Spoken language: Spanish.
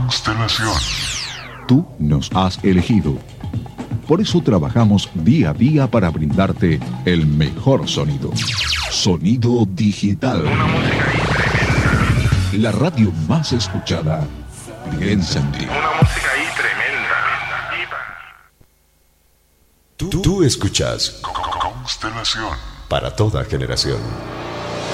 Constelación. Tú nos has elegido. Por eso trabajamos día a día para brindarte el mejor sonido. Sonido digital. Una música ahí tremenda. La radio más escuchada. Piensa en ti. Una música ahí tremenda. Tú escuchas Constelación. para toda generación.